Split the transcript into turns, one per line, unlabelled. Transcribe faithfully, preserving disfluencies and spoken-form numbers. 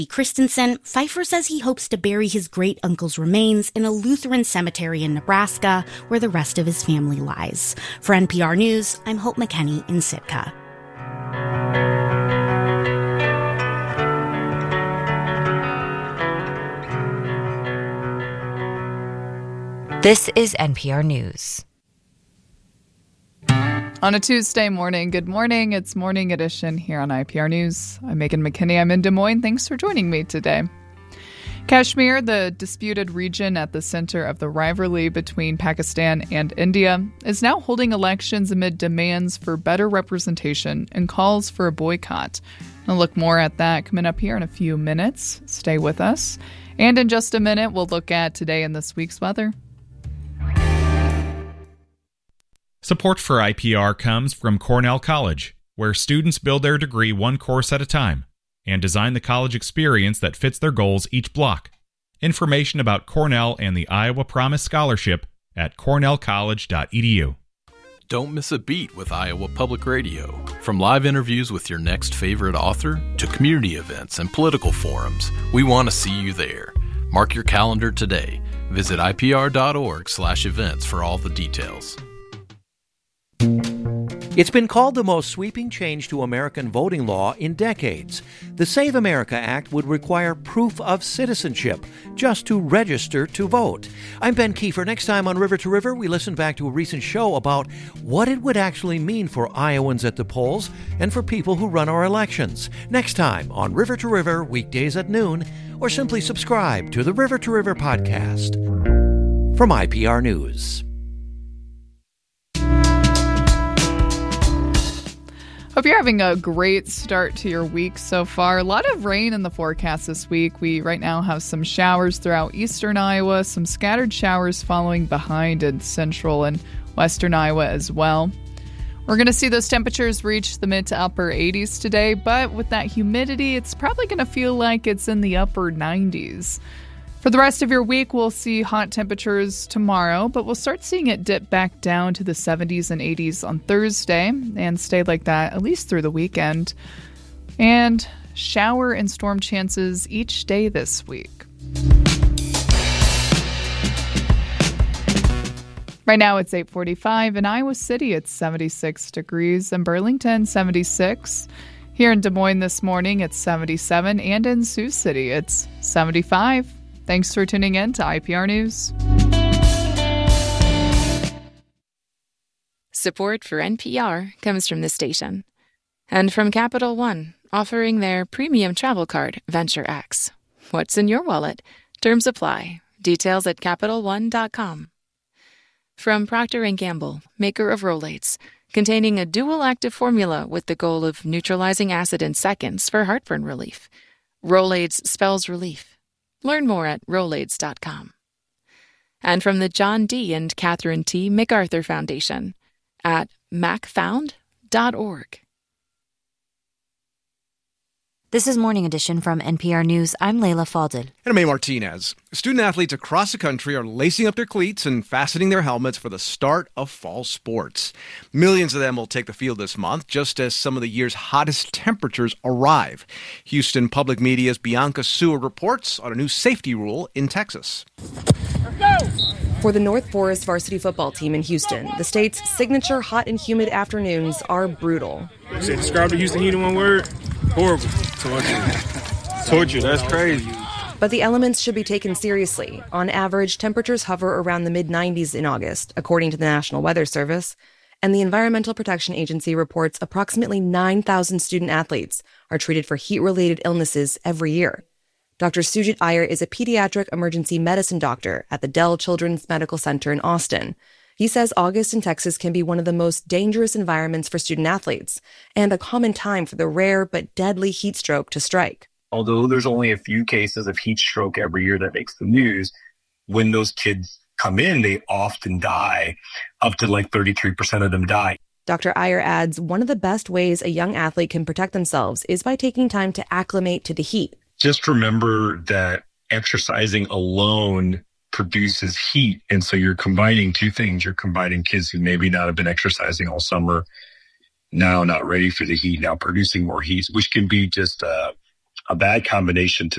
Christensen, Pfeiffer says he hopes to bury his great-uncle's remains in a Lutheran cemetery in Nebraska, where the rest of his family lies. For N P R News, I'm Hope McKenney in Sitka.
This is N P R News.
On a Tuesday morning, good morning. It's Morning Edition here on I P R News. I'm Megan McKinney. I'm in Des Moines. Thanks for joining me today. Kashmir, the disputed region at the center of the rivalry between Pakistan and India, is now holding elections amid demands for better representation and calls for a boycott. I'll look more at that coming up here in a few minutes. Stay with us. And in just a minute, we'll look at today and this week's weather.
Support for I P R comes from Cornell College, where students build their degree one course at a time and design the college experience that fits their goals each block. Information about Cornell and the Iowa Promise Scholarship at cornell college dot e d u.
Don't miss a beat with Iowa Public Radio. From live interviews with your next favorite author to community events and political forums, we want to see you there. Mark your calendar today. Visit I P R dot org slash events for all the details.
It's been called the most sweeping change to American voting law in decades. The Save America Act would require proof of citizenship just to register to vote. I'm Ben Kiefer. Next time on River to River, we listen back to a recent show about what it would actually mean for Iowans at the polls and for people who run our elections. Next time on River to River, weekdays at noon, or simply subscribe to the River to River podcast from I P R News.
Hope you're having a great start to your week so far. A lot of rain in the forecast this week. We right now have some showers throughout eastern Iowa, some scattered showers following behind in central and western Iowa as well. We're going to see those temperatures reach the mid to upper eighties today, but with that humidity, it's probably going to feel like it's in the upper nineties. For the rest of your week, we'll see hot temperatures tomorrow, but we'll start seeing it dip back down to the seventies and eighties on Thursday and stay like that at least through the weekend. And shower and storm chances each day this week. Right now it's eight forty-five. In Iowa City, it's seventy-six degrees. In Burlington, seventy-six. Here in Des Moines this morning, it's seventy-seven. And in Sioux City, it's seventy-five. Thanks for tuning in to I P R News.
Support for N P R comes from this station and from Capital One, offering their premium travel card, Venture X. What's in your wallet? Terms apply. Details at capital one dot com. From Procter and Gamble, maker of Rolaids, containing a dual active formula with the goal of neutralizing acid in seconds for heartburn relief. Rolaids spells relief. Learn more at rolaids dot com. And from the John D. and Catherine T. MacArthur Foundation at mac found dot org.
This is Morning Edition from N P R News. I'm Layla Falded.
And I'm May Martinez. Student-athletes across the country are lacing up their cleats and fastening their helmets for the start of fall sports. Millions of them will take the field this month, just as some of the year's hottest temperatures arrive. Houston Public Media's Bianca Seward reports on a new safety rule in Texas.
For the North Forest varsity football team in Houston, the state's signature hot and humid afternoons are brutal.
You said describe the Houston heat in one word? Horrible. Torture. Torture, that's crazy.
But the elements should be taken seriously. On average, temperatures hover around the mid nineties in August, according to the National Weather Service. And the Environmental Protection Agency reports approximately nine thousand student-athletes are treated for heat-related illnesses every year. Doctor Sujit Iyer is a pediatric emergency medicine doctor at the Dell Children's Medical Center in Austin. He says August in Texas can be one of the most dangerous environments for student-athletes and a common time for the rare but deadly heat stroke to strike.
Although there's only a few cases of heat stroke every year that makes the news, when those kids come in, they often die. Up to like thirty-three percent of them die.
Doctor Iyer adds, one of the best ways a young athlete can protect themselves is by taking time to acclimate to the heat.
Just remember that exercising alone produces heat. And so you're combining two things. You're combining kids who maybe not have been exercising all summer, now not ready for the heat, now producing more heat, which can be just a, a bad combination to